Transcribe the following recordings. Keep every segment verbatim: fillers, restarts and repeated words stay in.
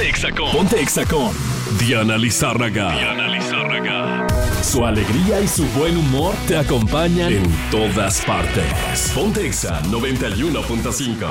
Ponte Exa con, Ponte Exa con Diana Lizárraga. Diana Lizárraga. Su alegría y su buen humor te acompañan en todas partes. Ponte Exa noventa y uno punto cinco.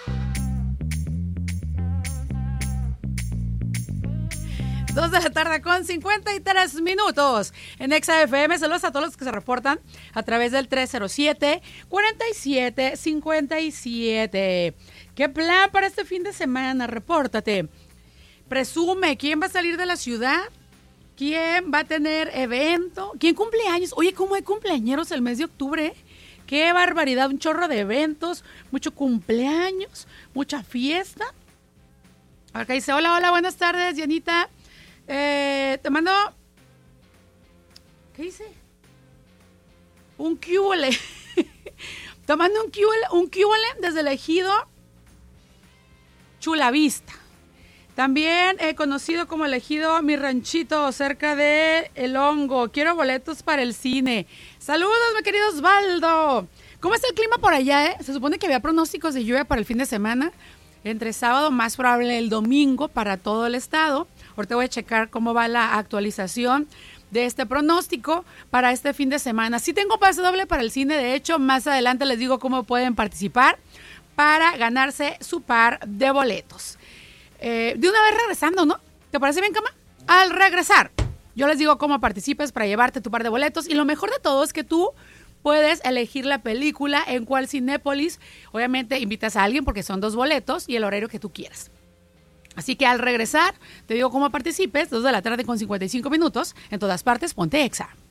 Dos de la tarde con cincuenta y tres minutos en Exa F M. Saludos a todos los que se reportan a través del tres cero siete, cuarenta y siete, cincuenta y siete. ¿Qué plan para este fin de semana? Repórtate. Presume, ¿quién va a salir de la ciudad? ¿Quién va a tener evento? ¿Quién cumple años? Oye, ¿cómo hay cumpleañeros el mes de octubre? ¡Qué barbaridad! Un chorro de eventos, mucho cumpleaños, mucha fiesta. Acá dice, hola, hola, buenas tardes, Dianita. Eh, te mando... ¿Qué dice? Un cúbole. Te mando un cúbole, un cúbole desde el ejido Chulavista. También he conocido como el ejido Mi Ranchito, cerca de El Hongo. Quiero boletos para el cine. Saludos, mi querido Osvaldo. ¿Cómo está el clima por allá, eh? Se supone que había pronósticos de lluvia para el fin de semana. Entre sábado, más probable el domingo para todo el estado. Ahorita voy a checar cómo va la actualización de este pronóstico para este fin de semana. Sí tengo pase doble para el cine, de hecho, más adelante les digo cómo pueden participar para ganarse su par de boletos. Eh, de una vez regresando, ¿no? ¿Te parece bien, Cama? Al regresar, yo les digo cómo participes para llevarte tu par de boletos y lo mejor de todo es que tú puedes elegir la película en cuál Cinépolis. Obviamente invitas a alguien porque son dos boletos y el horario que tú quieras. Así que al regresar, te digo cómo participes, dos de la tarde con cincuenta y cinco minutos, en todas partes, ponte Exa.